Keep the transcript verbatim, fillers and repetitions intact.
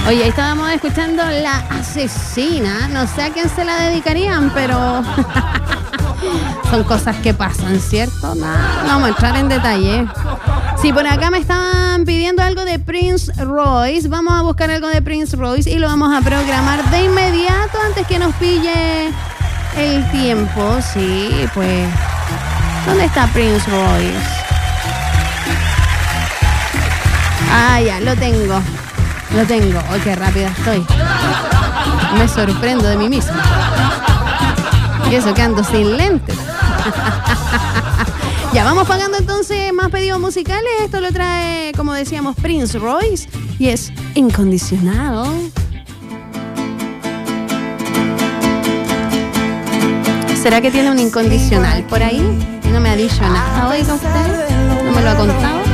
Oye, estábamos escuchando La Asesina. No sé a quién se la dedicarían, pero son cosas que pasan, ¿cierto? No, no vamos a entrar en detalle. Sí, por acá me estaban pidiendo algo de Prince Royce. Vamos a buscar algo de Prince Royce y lo vamos a programar de inmediato antes que nos pille el tiempo. Sí, pues, ¿dónde está Prince Royce? Ah, ya, lo tengo. Lo tengo. Oh, qué rápida estoy. Me sorprendo de mí misma. Y eso que ando sin lentes. Ya, vamos pagando entonces más pedidos musicales. Esto lo trae, como decíamos, Prince Royce. Y es Incondicionado. ¿Será que tiene un incondicional por ahí? No me ha dicho nada, oiga usted. No me lo ha contado.